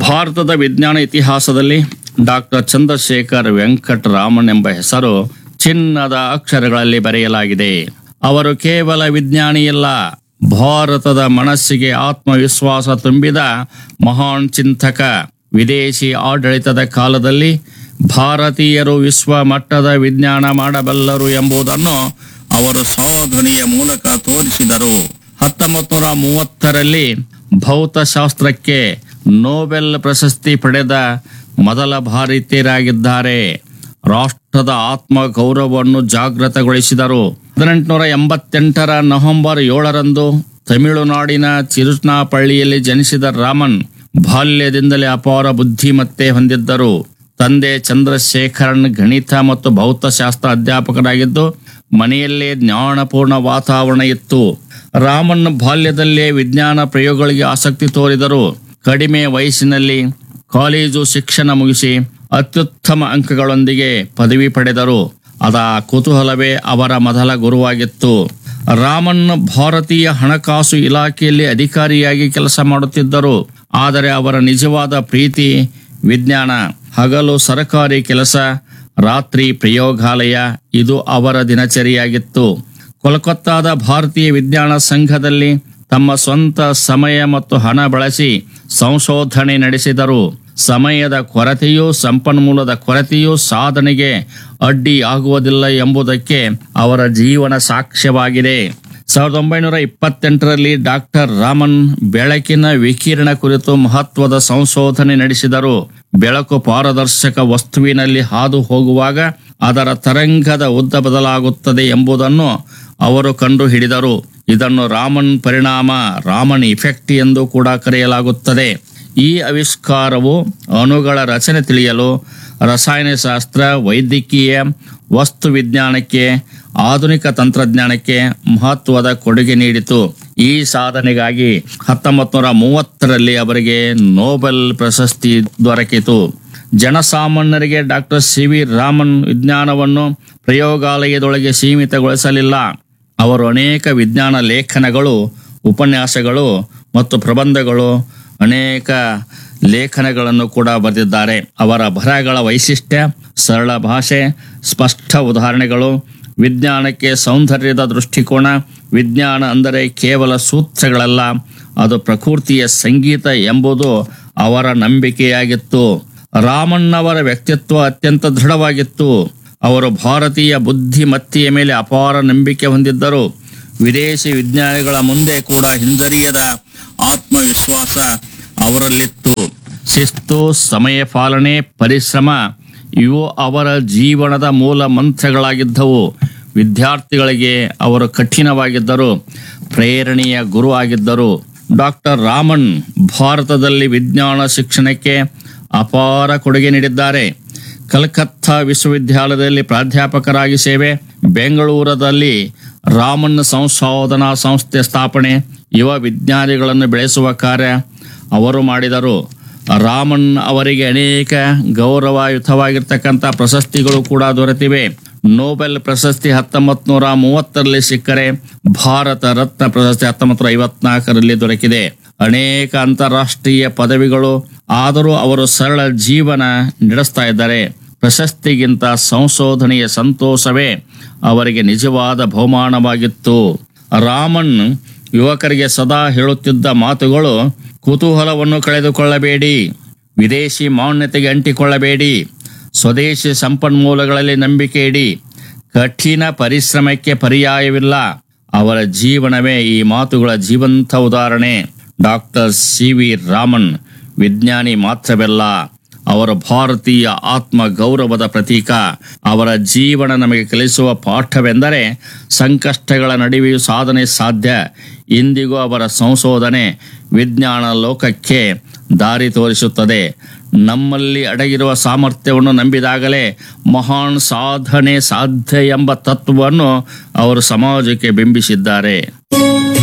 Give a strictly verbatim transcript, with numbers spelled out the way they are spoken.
ಭಾರತದ ವಿಜ್ಞಾನ ಇತಿಹಾಸದಲ್ಲಿ ಡಾಕ್ಟರ್ ಚಂದ್ರಶೇಖರ್ ವೆಂಕಟ ರಾಮನ್ ಎಂಬ ಹೆಸರು ಚಿನ್ನದ ಅಕ್ಷರಗಳಲ್ಲಿ ಬರೆಯಲಾಗಿದೆ. ಅವರು ಕೇವಲ ವಿಜ್ಞಾನಿಯಲ್ಲ, ಭಾರತದ ಮನಸ್ಸಿಗೆ ಆತ್ಮವಿಶ್ವಾಸ ತುಂಬಿದ ಮಹಾನ್ ಚಿಂತಕ. ವಿದೇಶಿ ಆಡಳಿತದ ಕಾಲದಲ್ಲಿ ಭಾರತೀಯರು ವಿಶ್ವ ಮಟ್ಟದ ವಿಜ್ಞಾನ ಮಾಡಬಲ್ಲರು ಎಂಬುದನ್ನು ಅವರು ಸಾಧನೆಯ ಮೂಲಕ ತೋರಿಸಿದರು. ಹತ್ತೊಂಬತ್ತು ನೂರ ಮೂವತ್ತರಲ್ಲಿ ಭೌತಶಾಸ್ತ್ರಕ್ಕೆ ನೊಬೆಲ್ ಪ್ರಶಸ್ತಿ ಪಡೆದ ಮೊದಲ ಭಾರತೀಯರಾಗಿದ್ದಾರೆ. ರಾಷ್ಟ್ರದ ಆತ್ಮ ಗೌರವವನ್ನು ಜಾಗೃತಗೊಳಿಸಿದರು. ಹದಿನೆಂಟುನೂರ ಎಂಬತ್ತೆಂಟರ ನವೆಂಬರ್ ಏಳರಂದು ತಮಿಳುನಾಡಿನ ತಿರುಚನಾಪಳ್ಳಿಯಲ್ಲಿ ಜನಿಸಿದ ರಾಮನ್ ಬಾಲ್ಯದಿಂದಲೇ ಅಪಾರ ಬುದ್ಧಿಮತ್ತೆ ಹೊಂದಿದ್ದರು. ತಂದೆ ಚಂದ್ರಶೇಖರನ್ ಗಣಿತ ಮತ್ತು ಭೌತಶಾಸ್ತ್ರ ಅಧ್ಯಾಪಕರಾಗಿದ್ದು ಮನೆಯಲ್ಲೇ ಜ್ಞಾನಪೂರ್ಣ ವಾತಾವರಣ ಇತ್ತು. ರಾಮನ್ ಬಾಲ್ಯದಲ್ಲೇ ವಿಜ್ಞಾನ ಪ್ರಯೋಗಗಳಿಗೆ ಆಸಕ್ತಿ ತೋರಿದರು. ಕಡಿಮೆ ವಯಸ್ಸಿನಲ್ಲಿ ಕಾಲೇಜು ಶಿಕ್ಷಣ ಮುಗಿಸಿ ಅತ್ಯುತ್ತಮ ಅಂಕಗಳೊಂದಿಗೆ ಪದವಿ ಪಡೆದರು. ಅದ ಕುತೂಹಲವೇ ಅವರ ಮೊದಲ ಗುರುವಾಗಿತ್ತು. ರಾಮನ್ ಭಾರತೀಯ ಹಣಕಾಸು ಇಲಾಖೆಯಲ್ಲಿ ಅಧಿಕಾರಿಯಾಗಿ ಕೆಲಸ ಮಾಡುತ್ತಿದ್ದರು. ಆದರೆ ಅವರ ನಿಜವಾದ ಪ್ರೀತಿ ವಿಜ್ಞಾನ. ಹಗಲು ಸರಕಾರಿ ಕೆಲಸ, ರಾತ್ರಿ ಪ್ರಯೋಗಾಲಯ, ಇದು ಅವರ ದಿನಚರಿಯಾಗಿತ್ತು. ಕೋಲ್ಕತ್ತಾದ ಭಾರತೀಯ ವಿಜ್ಞಾನ ಸಂಘದಲ್ಲಿ ತಮ್ಮ ಸ್ವಂತ ಸಮಯ ಮತ್ತು ಹಣ ಬಳಸಿ ಸಂಶೋಧನೆ ನಡೆಸಿದರು. ಸಮಯದ ಕೊರತೆಯೂ ಸಂಪನ್ಮೂಲದ ಕೊರತೆಯೂ ಸಾಧನೆಗೆ ಅಡ್ಡಿ ಆಗುವುದಿಲ್ಲ ಎಂಬುದಕ್ಕೆ ಅವರ ಜೀವನ ಸಾಕ್ಷ್ಯವಾಗಿದೆ. ಸಾವಿರದ ಒಂಬೈನೂರ ಇಪ್ಪತ್ತೆಂಟರಲ್ಲಿ ಡಾಕ್ಟರ್ ರಾಮನ್ ಬೆಳಕಿನ ವಿಕಿರಣ ಕುರಿತು ಮಹತ್ವದ ಸಂಶೋಧನೆ ನಡೆಸಿದರು. ಬೆಳಕು ಪಾರದರ್ಶಕ ವಸ್ತುವಿನಲ್ಲಿ ಹಾದು ಹೋಗುವಾಗ ಅದರ ತರಂಗದ ಉದ್ದ ಬದಲಾಗುತ್ತದೆ ಎಂಬುದನ್ನು ಅವರು ಕಂಡು ಹಿಡಿದರು. ಇದನ್ನು ರಾಮನ್ ಪರಿಣಾಮ, ರಾಮನ್ ಇಫೆಕ್ಟ್ ಎಂದು ಕೂಡ ಕರೆಯಲಾಗುತ್ತದೆ. ಈ ಆವಿಷ್ಕಾರವು ಅಣುಗಳ ರಚನೆ ತಿಳಿಯಲು ರಸಾಯನಶಾಸ್ತ್ರ, ವೈದ್ಯಕೀಯ, ವಸ್ತು ವಿಜ್ಞಾನಕ್ಕೆ, ಆಧುನಿಕ ತಂತ್ರಜ್ಞಾನಕ್ಕೆ ಮಹತ್ವದ ಕೊಡುಗೆ ನೀಡಿತು. ಈ ಸಾಧನೆಗಾಗಿ ಹತ್ತೊಂಬತ್ತು ನೂರ ಮೂವತ್ತರಲ್ಲಿ ಅವರಿಗೆ ನೊಬೆಲ್ ಪ್ರಶಸ್ತಿ ದೊರಕಿತು. ಜನಸಾಮಾನ್ಯರಿಗೆ ಡಾಕ್ಟರ್ ಸಿ ವಿ ರಾಮನ್ ವಿಜ್ಞಾನವನ್ನು ಪ್ರಯೋಗಾಲಯದೊಳಗೆ ಸೀಮಿತಗೊಳಿಸಲಿಲ್ಲ. ಅವರು ಅನೇಕ ವಿಜ್ಞಾನ ಲೇಖನಗಳು, ಉಪನ್ಯಾಸಗಳು ಮತ್ತು ಪ್ರಬಂಧಗಳು, ಅನೇಕ ಲೇಖನಗಳನ್ನು ಕೂಡ ಬರೆದಿದ್ದಾರೆ. ಅವರ ಬರಹಗಳ ವೈಶಿಷ್ಟ್ಯ ಸರಳ ಭಾಷೆ, ಸ್ಪಷ್ಟ ಉದಾಹರಣೆಗಳು, ವಿಜ್ಞಾನಕ್ಕೆ ಸೌಂದರ್ಯದ ದೃಷ್ಟಿಕೋನ. ವಿಜ್ಞಾನ ಅಂದರೆ ಕೇವಲ ಸೂತ್ರಗಳಲ್ಲ, ಅದು ಪ್ರಕೃತಿಯ ಸಂಗೀತ ಎಂಬುದು ಅವರ ನಂಬಿಕೆಯಾಗಿತ್ತು. ರಾಮನ್ ಅವರ ವ್ಯಕ್ತಿತ್ವ ಅತ್ಯಂತ ದೃಢವಾಗಿತ್ತು. ಅವರು ಭಾರತೀಯ ಬುದ್ಧಿಮತ್ತೆಯ ಮೇಲೆ ಅಪಾರ ನಂಬಿಕೆ ಹೊಂದಿದ್ದರು. ವಿದೇಶಿ ವಿಜ್ಞಾನಿಗಳ ಮುಂದೆ ಕೂಡ ಹಿಂಜರಿಯದ ಆತ್ಮವಿಶ್ವಾಸ ಅವರಲ್ಲಿತ್ತು. ಶಿಸ್ತು, ಸಮಯ ಪಾಲನೆ, ಪರಿಶ್ರಮ ಇವು ಅವರ ಜೀವನದ ಮೂಲ ಮಂತ್ರಗಳಾಗಿದ್ದವು. ವಿದ್ಯಾರ್ಥಿಗಳಿಗೆ ಅವರು ಕಠಿಣವಾಗಿದ್ದರು, ಪ್ರೇರಣೆಯ ಗುರು ಆಗಿದ್ದರು. ಡಾಕ್ಟರ್ ರಾಮನ್ ಭಾರತದಲ್ಲಿ ವಿಜ್ಞಾನ ಶಿಕ್ಷಣಕ್ಕೆ ಅಪಾರ ಕೊಡುಗೆ ನೀಡಿದ್ದಾರೆ. ಕಲ್ಕತ್ತಾ ವಿಶ್ವವಿದ್ಯಾಲಯದಲ್ಲಿ ಪ್ರಾಧ್ಯಾಪಕರಾಗಿ ಸೇವೆ, ಬೆಂಗಳೂರಲ್ಲಿ ರಾಮನ್ ಸಂಶೋಧನಾ ಸಂಸ್ಥೆ ಸ್ಥಾಪನೆ, ಯುವ ವಿಜ್ಞಾನಿಗಳನ್ನು ಬೆಳೆಸುವ ಕಾರ್ಯ ಅವರು ಮಾಡಿದರು. ರಾಮನ್ ಅವರಿಗೆ ಅನೇಕ ಗೌರವಯುತವಾಗಿರ್ತಕ್ಕಂಥ ಪ್ರಶಸ್ತಿಗಳು ಕೂಡ ದೊರೆತಿವೆ. ನೊಬೆಲ್ ಪ್ರಶಸ್ತಿ ಹತ್ತೊಂಬತ್ತು ನೂರ ಮೂವತ್ತರಲ್ಲಿ ಸಿಕ್ಕರೆ, ಭಾರತ ರತ್ನ ಪ್ರಶಸ್ತಿ ಹತ್ತೊಂಬತ್ತು ನೂರ ಐವತ್ನಾಲ್ಕರಲ್ಲಿ ದೊರಕಿದೆ. ಅನೇಕ ಅಂತಾರಾಷ್ಟ್ರೀಯ ಪದವಿಗಳು. ಆದರೂ ಅವರು ಸರಳ ಜೀವನ ನಡೆಸ್ತಾ ಇದ್ದಾರೆ. ಪ್ರಶಸ್ತಿಗಿಂತ ಸಂಶೋಧನೆಯ ಸಂತೋಷವೇ ಅವರಿಗೆ ನಿಜವಾದ ಬಹುಮಾನವಾಗಿತ್ತು. ರಾಮನ್ ಯುವಕರಿಗೆ ಸದಾ ಹೇಳುತ್ತಿದ್ದ ಮಾತುಗಳು: ಕುತೂಹಲವನ್ನು ಕಳೆದುಕೊಳ್ಳಬೇಡಿ, ವಿದೇಶಿ ಮಾನ್ಯತೆಗೆ ಅಂಟಿಕೊಳ್ಳಬೇಡಿ, ಸ್ವದೇಶಿ ಸಂಪನ್ಮೂಲಗಳಲ್ಲಿ ನಂಬಿಕೆ ಇಡಿ, ಕಠಿಣ ಪರಿಶ್ರಮಕ್ಕೆ ಪರ್ಯಾಯವಿಲ್ಲ. ಅವರ ಜೀವನವೇ ಈ ಮಾತುಗಳ ಜೀವಂತ ಉದಾಹರಣೆ. ಡಾಕ್ಟರ್ ಸಿ ವಿ ರಾಮನ್ ವಿಜ್ಞಾನಿ ಮಾತ್ರವಲ್ಲ, ಅವರ ಭಾರತೀಯ ಆತ್ಮ ಗೌರವದ ಪ್ರತೀಕ. ಅವರ ಜೀವನ ನಮಗೆ ಕಲಿಸುವ ಪಾಠವೆಂದರೆ ಸಂಕಷ್ಟಗಳ ನಡುವೆಯೂ ಸಾಧನೆ ಸಾಧ್ಯ. ಇಂದಿಗೂ ಅವರ ಸಂಶೋಧನೆ ವಿಜ್ಞಾನ ಲೋಕಕ್ಕೆ ದಾರಿ ತೋರಿಸುತ್ತದೆ. ನಮ್ಮಲ್ಲಿ ಅಡಗಿರುವ ಸಾಮರ್ಥ್ಯವನ್ನು ನಂಬಿದಾಗಲೇ ಮಹಾನ್ ಸಾಧನೆ ಸಾಧ್ಯ ಎಂಬ ತತ್ವವನ್ನು ಅವರು ಸಮಾಜಕ್ಕೆ ಬಿಂಬಿಸಿದ್ದಾರೆ.